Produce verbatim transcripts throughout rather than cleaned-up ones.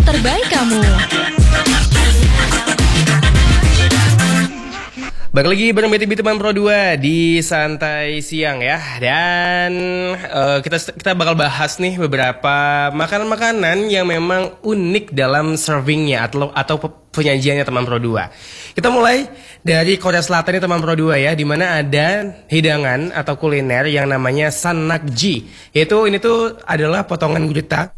terbaik kamu. Balik lagi bareng B T B Teman Pro dua di Santai Siang ya. Dan uh, kita kita bakal bahas nih beberapa makanan-makanan yang memang unik dalam servingnya atau atau penyajiannya Teman Pro dua. Kita mulai dari Korea Selatan nih Teman Pro dua ya, di mana ada hidangan atau kuliner yang namanya Sannakji. Yaitu ini tuh adalah potongan gurita.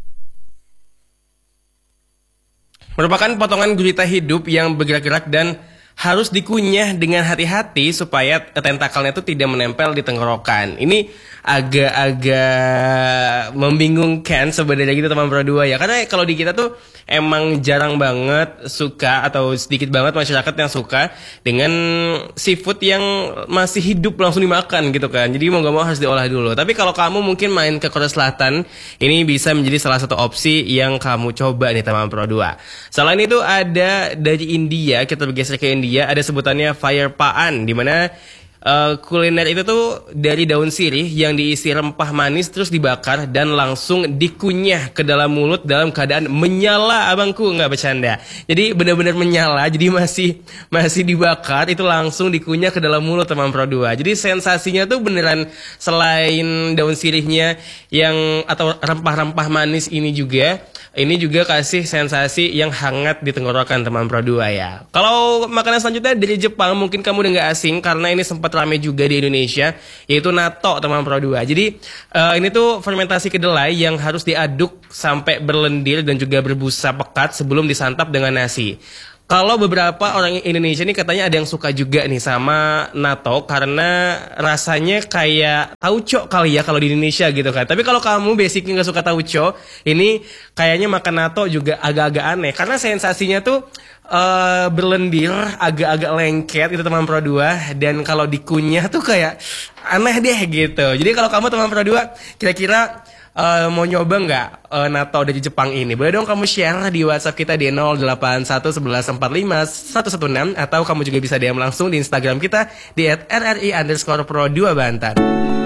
Merupakan potongan gurita hidup yang bergerak-gerak dan harus dikunyah dengan hati-hati supaya tentakelnya itu tidak menempel di tenggorokan. Ini agak-agak membingungkan sebenarnya gitu Teman Pro dua ya. Karena kalau di kita tuh emang jarang banget suka atau sedikit banget masyarakat yang suka dengan seafood yang masih hidup langsung dimakan gitu kan. Jadi mau gak mau harus diolah dulu. Tapi kalau kamu mungkin main ke Korea Selatan, ini bisa menjadi salah satu opsi yang kamu coba nih Teman Pro dua. Selain itu ada dari India, kita bergeser ke India, ada sebutannya fire paan, di mana Uh, kuliner itu tuh dari daun sirih yang diisi rempah manis terus dibakar dan langsung dikunyah ke dalam mulut dalam keadaan menyala, abangku, nggak bercanda. Jadi benar-benar menyala, jadi masih masih dibakar itu langsung dikunyah ke dalam mulut Teman Pro dua. Jadi sensasinya tuh beneran selain daun sirihnya yang atau rempah-rempah manis ini juga ini juga kasih sensasi yang hangat di tenggorokan Teman Pro dua ya. Kalau makanan selanjutnya dari Jepang mungkin kamu udah nggak asing karena ini sempat ramai juga di Indonesia, yaitu natto Teman Pro dua. Jadi uh, ini tuh fermentasi kedelai yang harus diaduk sampai berlendir dan juga berbusa pekat sebelum disantap dengan nasi. Kalau beberapa orang Indonesia nih katanya ada yang suka juga nih sama natto karena rasanya kayak tauco kali ya kalau di Indonesia gitu kan. Tapi kalau kamu basicnya nggak suka tauco, ini kayaknya makan natto juga agak-agak aneh karena sensasinya tuh uh, berlendir, agak-agak lengket itu Teman Pro dua, dan kalau dikunyah tuh kayak aneh deh gitu. Jadi kalau kamu Teman Pro dua kira-kira Uh, mau nyoba nggak uh, natto dari Jepang ini? Boleh dong kamu share di WhatsApp kita di nol delapan satu sebelas empat lima satu satu enam, atau kamu juga bisa D M langsung di Instagram kita di at r r i underscore pro dua Banten.